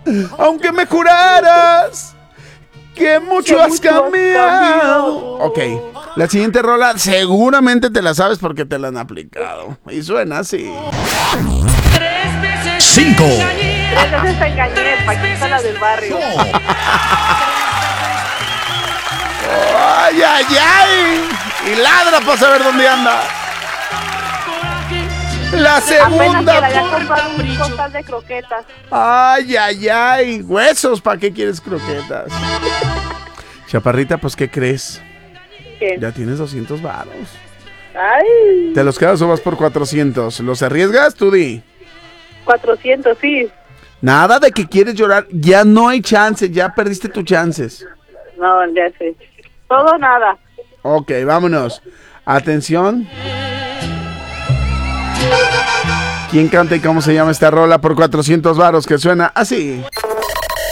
Aunque me juraras que mucho has cambiado. Ok, la siguiente rola seguramente te la sabes porque te la han aplicado. Y suena así. 5. 3 veces te engañé, Paquita la del barrio. ¡Ay, ay, ay! Y ladra para saber dónde anda. La Apenas segunda. que le había comprado un costal de croquetas. ¡Ay, ay, ay! Huesos, ¿para qué quieres croquetas? Chaparrita, pues, ¿qué crees? ¿Qué? Ya tienes 200 varos. Ay, ¿Te los quedas o vas por 400? ¿Los arriesgas? Tú di. 400, sí. Nada de que quieres llorar. Ya no hay chance. Ya perdiste tus chances. No, ya sé. Todo o nada. Ok, vámonos. Atención. ¿Quién canta y cómo se llama esta rola por 400 varos? Que suena así.